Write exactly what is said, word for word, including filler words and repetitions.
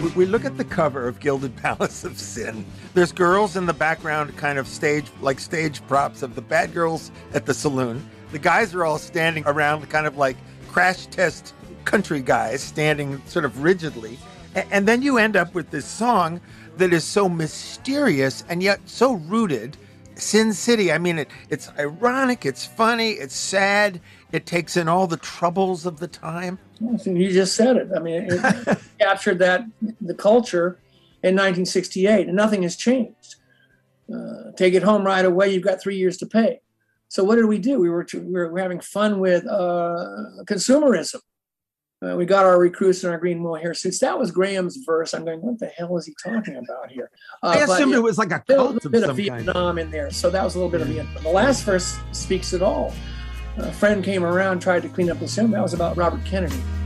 we- we look at the cover of Gilded Palace of Sin. There's girls in the background, kind of stage, like stage props of the bad girls at the saloon. The guys are all standing around, kind of like crash test country guys, standing sort of rigidly. A- And then you end up with this song that is so mysterious and yet so rooted. Sin City, I mean, it, it's ironic, it's funny, it's sad, it takes in all the troubles of the time. I think you just said it. I mean, it captured that, the culture in nineteen sixty-eight, and nothing has changed. Uh, take it home right away, you've got three years to pay. So what did we do? We were, we were having fun with uh, consumerism. Uh, we got our recruits in our green mohair suits. That was Graham's verse. I'm going, what the hell is he talking about here? Uh, I assumed but, it was like a a cult little of bit some of kind. Vietnam in there. So that was a little bit of Vietnam. The last verse speaks it all. A friend came around, tried to clean up the film. That was about Robert Kennedy.